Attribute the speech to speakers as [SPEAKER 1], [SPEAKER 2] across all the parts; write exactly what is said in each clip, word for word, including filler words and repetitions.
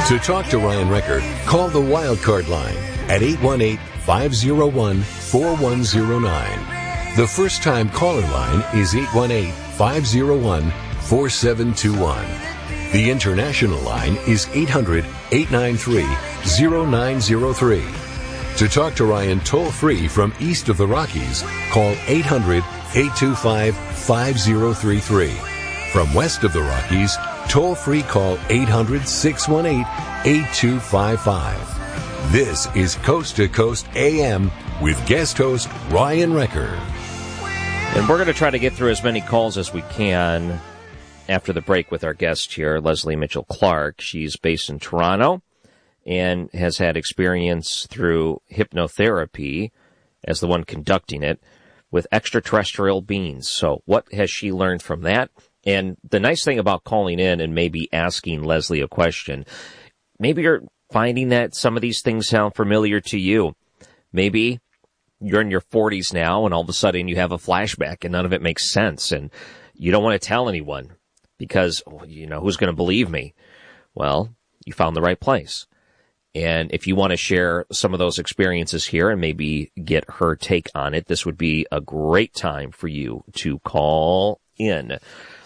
[SPEAKER 1] To talk to Ryan Recker, call the Wildcard line at eight one eight, five oh one, four one oh nine. The first-time caller line is eight one eight, five oh one, four seven two one. The international line is eight hundred, eight nine three, oh nine oh three. To talk to Ryan toll-free from east of the Rockies, call eight hundred, eight two five, five oh three three. From west of the Rockies, toll-free call eight hundred, six one eight, eight two five five. This is Coast to Coast A M with guest host Ryan Recker.
[SPEAKER 2] And we're going to try to get through as many calls as we can after the break with our guest here, Leslie Mitchell-Clark. She's based in Toronto and has had experience through hypnotherapy as the one conducting it with extraterrestrial beings. So what has she learned from that? And the nice thing about calling in and maybe asking Leslie a question, maybe you're finding that some of these things sound familiar to you. Maybe you're in your forties now and all of a sudden you have a flashback and none of it makes sense and you don't want to tell anyone because, you know, who's going to believe me? Well, you found the right place. And if you want to share some of those experiences here and maybe get her take on it, this would be a great time for you to call in.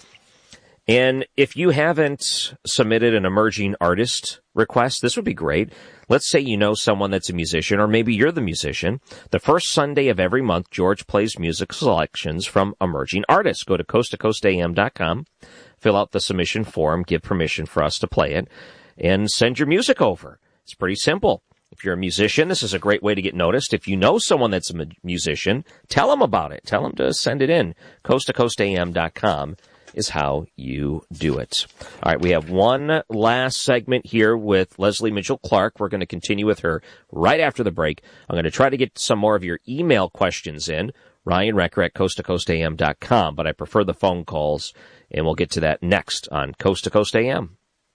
[SPEAKER 2] And if you haven't submitted an emerging artist request, this would be great. Let's say you know someone that's a musician, or maybe you're the musician. The first Sunday of every month, George plays music selections from emerging artists. Go to coast to coast a m dot com, fill out the submission form, give permission for us to play it, and send your music over. It's pretty simple. If you're a musician, this is a great way to get noticed. If you know someone that's a musician, tell them about it. Tell them to send it in. coast to coast a m dot com is how you do it. All right, we have one last segment here with Leslie Mitchell-Clark. We're going to continue with her right after the break. I'm going to try to get some more of your email questions in, Ryan Recker at coast to coast a m dot com, but I prefer the phone calls, and we'll get to that next on Coast to Coast A M.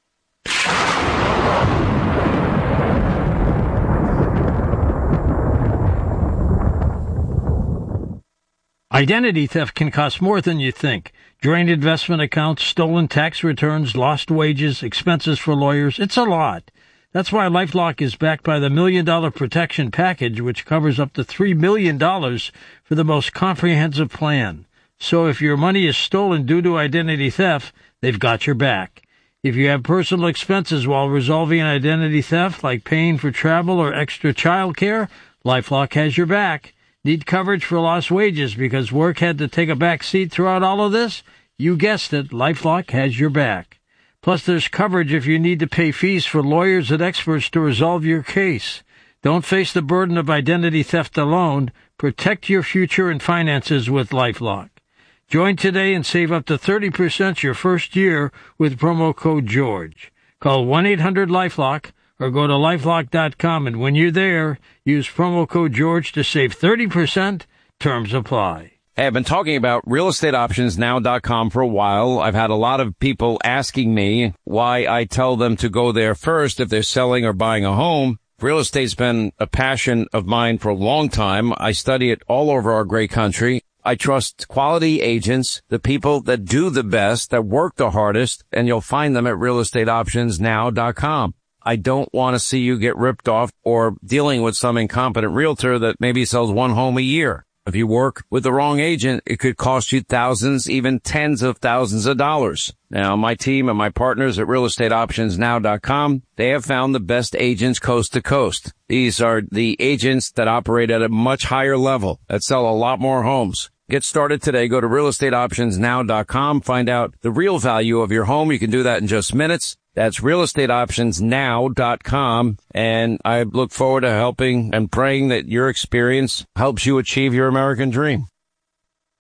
[SPEAKER 3] Identity theft can cost more than you think. Drained investment accounts, stolen tax returns, lost wages, expenses for lawyers. It's a lot. That's why LifeLock is backed by the Million Dollar Protection Package, which covers up to three million dollars for the most comprehensive plan. So if your money is stolen due to identity theft, they've got your back. If you have personal expenses while resolving identity theft, like paying for travel or extra child care, LifeLock has your back. Need coverage for lost wages because work had to take a back seat throughout all of this? You guessed it, LifeLock has your back. Plus, there's coverage if you need to pay fees for lawyers and experts to resolve your case. Don't face the burden of identity theft alone. Protect your future and finances with LifeLock. Join today and save up to thirty percent your first year with promo code GEORGE. Call one eight hundred LifeLock or go to lifelock dot com, and when you're there, use promo code GEORGE to save thirty percent. Terms apply.
[SPEAKER 4] Hey, I've been talking about real estate options now dot com for a while. I've had a lot of people asking me why I tell them to go there first if they're selling or buying a home. Real estate's been a passion of mine for a long time. I study it all over our great country. I trust quality agents, the people that do the best, that work the hardest, and you'll find them at real estate options now dot com. I don't want to see you get ripped off or dealing with some incompetent realtor that maybe sells one home a year. If you work with the wrong agent, it could cost you thousands, even tens of thousands of dollars. Now, my team and my partners at real estate options now dot com, they have found the best agents coast to coast. These are the agents that operate at a much higher level, that sell a lot more homes. Get started today. Go to real estate options now dot com. Find out the real value of your home. You can do that in just minutes. That's real estate options now dot com. And I look forward to helping and praying that your experience helps you achieve your American dream.